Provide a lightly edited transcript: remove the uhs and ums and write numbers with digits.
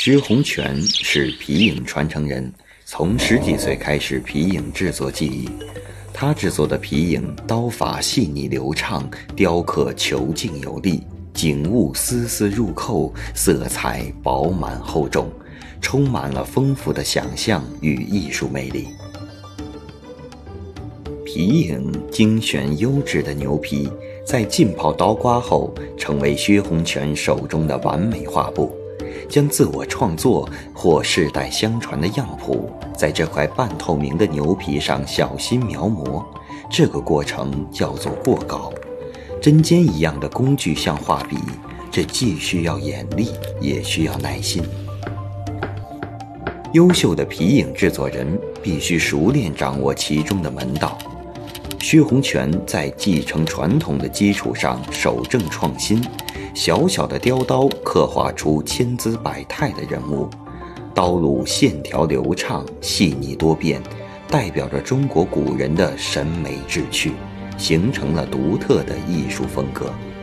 薛洪全是皮影传承人，从10几岁开始皮影制作技艺。他制作的皮影刀法细腻流畅，雕刻遒劲有力，景物丝丝入扣，色彩饱满厚重，充满了丰富的想象与艺术魅力。皮影精选优质的牛皮，在浸泡刀刮后，成为薛洪全手中的完美画布。将自我创作或世代相传的样谱，在这块半透明的牛皮上小心描摹，这个过程叫做过稿。针尖一样的工具像画笔，这既需要眼力，也需要耐心。优秀的皮影制作人必须熟练掌握其中的门道。薛洪全在继承传统的基础上守正创新，小小的雕刀刻画出千姿百态的人物，刀路线条流畅，细腻多变，代表着中国古人的审美志趣，形成了独特的艺术风格。